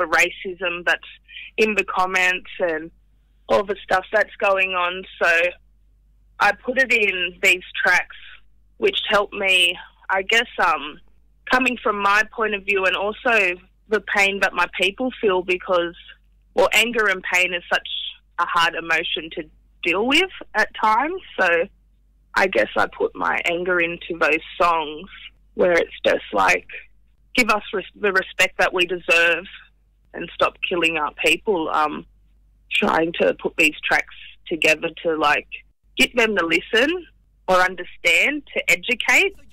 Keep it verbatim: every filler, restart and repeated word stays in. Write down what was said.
the racism that's in the comments and all the stuff that's going on. So I put it in these tracks, which helped me, I guess, um, coming from my point of view, and also the pain that my people feel, because, well, anger and pain is such a hard emotion to deal with at times. So I guess I put my anger into those songs where it's just like, give us res- the respect that we deserve and stop killing our people. Um, trying to put these tracks together to, like, get them to listen or understand, to educate.